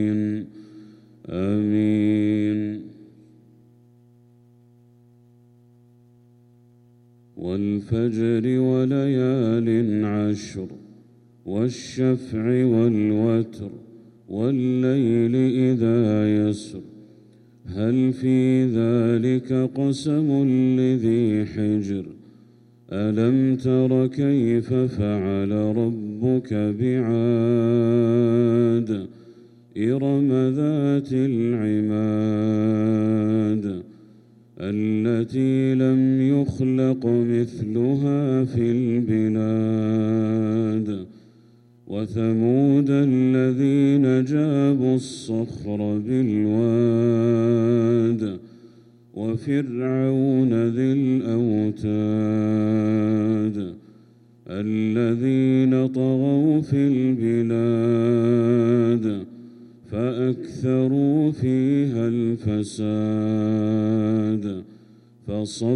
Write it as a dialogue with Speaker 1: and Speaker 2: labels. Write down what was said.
Speaker 1: آمين. والفجر وليال عشر والشفع والوتر والليل إذا يسر هل في ذلك قسم لذي حجر ألم تر كيف فعل ربك بعاد إرم ذات العماد التي لم يخلق مثلها في البلاد وثمود الذين جابوا الصخر بالواد وفرعون ذي الأوتاد الذين طغوا في البلاد فأكثروا فيها الفساد